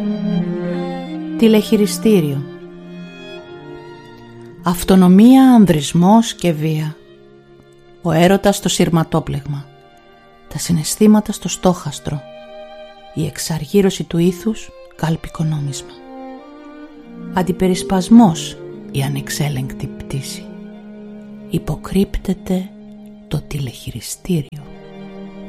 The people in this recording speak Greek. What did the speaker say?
Τηλεχειριστήριο. Αυτονομία, ανδρισμός και βία. Ο έρωτας στο συρματόπλεγμα. Τα συναισθήματα στο στόχαστρο. Η εξαργύρωση του ήθους κάλπικο νόμισμα. Αντιπερισπασμός η ανεξέλεγκτη πτήση. Υποκρύπτεται το τηλεχειριστήριο.